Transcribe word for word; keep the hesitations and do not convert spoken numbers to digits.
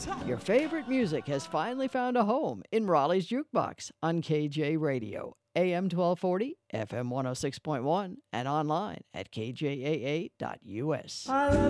Your favorite music has finally found a home in Raleigh's Jukebox on K J Radio, A M twelve forty, F M one oh six point one, and online at K J A A dot U S. I love